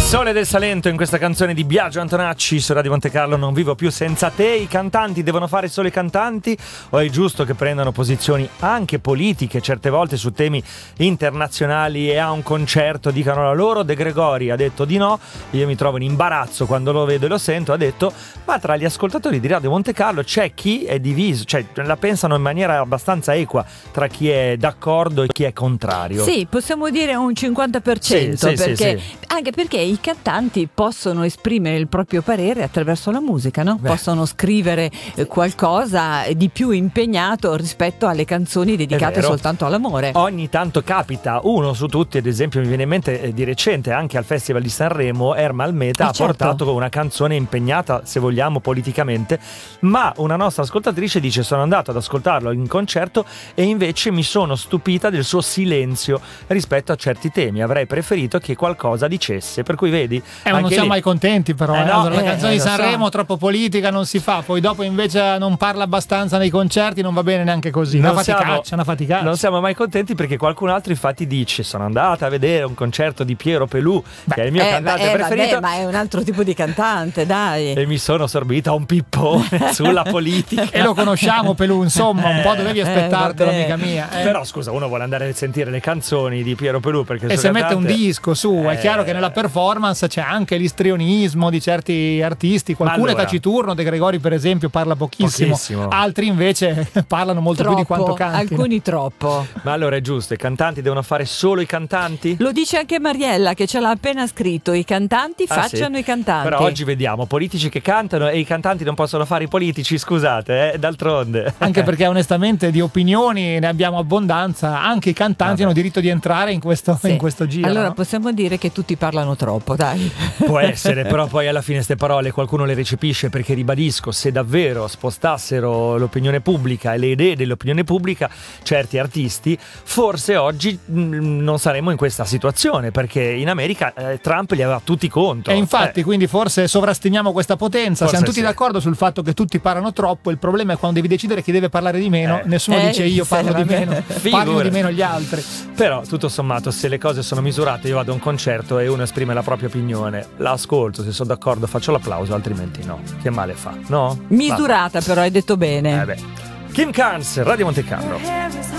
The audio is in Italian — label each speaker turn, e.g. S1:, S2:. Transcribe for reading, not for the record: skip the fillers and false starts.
S1: Sole del Salento in questa canzone di Biagio Antonacci su Radio Monte Carlo. Non vivo più senza te. I cantanti devono fare solo i cantanti o è giusto che prendano posizioni anche politiche certe volte su temi internazionali e a un concerto dicano la loro? De Gregori ha detto di no. Io mi trovo in imbarazzo quando lo vedo e lo sento. Ha detto ma tra gli ascoltatori di Radio Monte Carlo c'è chi è diviso, cioè la pensano in maniera abbastanza equa tra chi è d'accordo e chi è contrario.
S2: Sì, possiamo dire un 50%,
S1: sì,
S2: perché
S1: sì.
S2: anche perché i cantanti possono esprimere il proprio parere attraverso la musica, no? Possono scrivere qualcosa di più impegnato rispetto alle canzoni dedicate soltanto all'amore.
S1: Ogni tanto capita, uno su tutti, ad esempio mi viene in mente di recente anche al Festival di Sanremo, Ermal Meta ha portato una canzone impegnata, se vogliamo, politicamente, ma una nostra ascoltatrice dice: sono andato ad ascoltarlo in concerto e invece mi sono stupita del suo silenzio rispetto a certi temi, avrei preferito che qualcosa dicesse, per cui vedi
S3: non siamo mai contenti però
S1: no,
S3: la canzone di Sanremo
S1: so.
S3: Troppo politica non si fa, poi dopo invece non parla abbastanza nei concerti, non va bene neanche così, una faticaccia.
S1: Non siamo mai contenti perché qualcun altro infatti dice: sono andata a vedere un concerto di Piero Pelù, che è il mio cantante preferito,
S2: ma è un altro tipo di cantante, dai,
S1: e mi sono sorbita un pippone sulla politica.
S3: E lo conosciamo Pelù, insomma, un po' dovevi aspettartelo, amica mia.
S1: Però scusa, uno vuole andare a sentire le canzoni di Piero Pelù perché
S3: e se mette un disco su, è chiaro che nella performance c'è anche l'istrionismo di certi artisti, qualcuno è taciturno, De Gregori per esempio parla pochissimo. Altri invece parlano molto più di quanto cantino.
S2: Alcuni troppo.
S1: Ma allora è giusto, i cantanti devono fare solo i cantanti?
S2: Lo dice anche Mariella che ce l'ha appena scritto: i cantanti facciano i cantanti.
S1: Però oggi vediamo politici che cantano e i cantanti non possono fare i politici, scusate, d'altronde.
S3: Anche perché onestamente di opinioni ne abbiamo abbondanza, anche i cantanti hanno diritto di entrare in questo giro.
S2: Allora
S3: no?
S2: possiamo dire che tutti parlano troppo, dai.
S1: Può essere, però poi alla fine queste parole qualcuno le recepisce, perché ribadisco, se davvero spostassero l'opinione pubblica e le idee dell'opinione pubblica certi artisti, forse oggi non saremmo in questa situazione, perché in America Trump li aveva tutti contro.
S3: E infatti quindi forse sovrastimiamo questa potenza,
S1: forse
S3: siamo tutti d'accordo sul fatto che tutti parlano troppo, il problema è quando devi decidere chi deve parlare di meno, nessuno dice io parlo di meno, parlo di meno gli altri.
S1: Però tutto sommato, se le cose sono misurate, io vado a un concerto e uno esprime la propria opinione, la ascolto, se sono d'accordo faccio l'applauso, altrimenti no, che male fa, no?
S2: Misurata. Però hai detto bene.
S1: Kim Carnes, Radio Monte Carlo.